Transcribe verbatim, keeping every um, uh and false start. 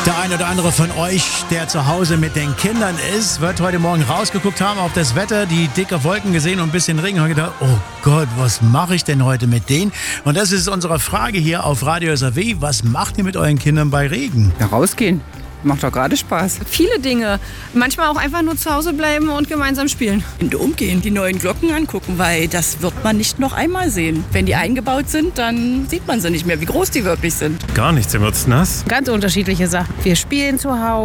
Der ein oder andere von euch, der zu Hause mit den Kindern ist, wird heute Morgen rausgeguckt haben auf das Wetter, die dicke Wolken gesehen und ein bisschen Regen und gedacht, oh Gott, was mache ich denn heute mit denen? Und das ist unsere Frage hier auf Radio S R W. Was macht ihr mit euren Kindern bei Regen? Ja, rausgehen. Macht doch gerade Spaß. Viele Dinge. Manchmal auch einfach nur zu Hause bleiben und gemeinsam spielen. In den Dom gehen, die neuen Glocken angucken, weil das wird man nicht noch einmal sehen. Wenn die eingebaut sind, dann sieht man sie nicht mehr, wie groß die wirklich sind. Gar nichts, dann wird's nass. Ganz unterschiedliche Sachen. Wir spielen zu Hause.